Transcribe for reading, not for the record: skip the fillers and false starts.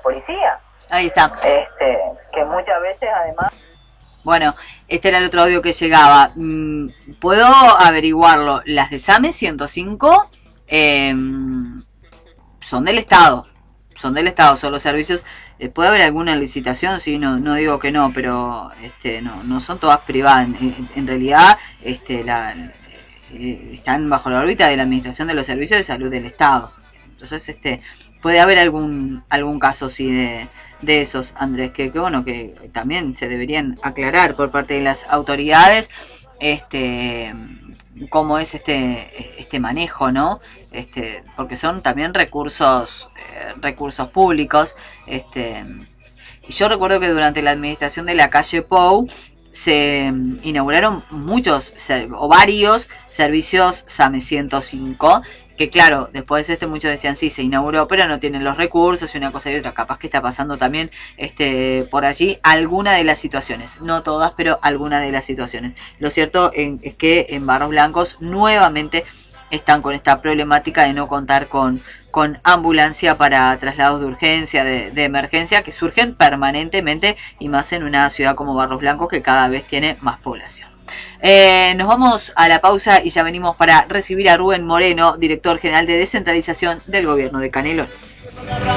policía. Ahí está. Que muchas veces además... Bueno, este era el otro audio que llegaba. ¿Puedo averiguarlo? Las de SAME 105 son del Estado. Son del Estado, son los servicios. ¿Puede haber alguna licitación? Sí, no digo que no, pero no son todas privadas. En realidad están bajo la órbita de la Administración de los Servicios de Salud del Estado. Entonces, puede haber algún caso, sí, de esos, Andrés, que bueno, que también se deberían aclarar por parte de las autoridades, cómo es este manejo, ¿no? Porque son también recursos públicos, y yo recuerdo que durante la administración de la calle Pou se inauguraron varios servicios SAME 105, que claro, después muchos decían sí, se inauguró, pero no tienen los recursos y una cosa y otra. Capaz que está pasando también por allí alguna de las situaciones, no todas, pero alguna de las situaciones. Lo cierto es que en Barros Blancos nuevamente están con esta problemática de no contar con ambulancia para traslados de urgencia, de emergencia, que surgen permanentemente, y más en una ciudad como Barros Blancos, que cada vez tiene más población. Nos vamos a la pausa y ya venimos para recibir a Rubén Moreno, director general de descentralización del gobierno de Canelones.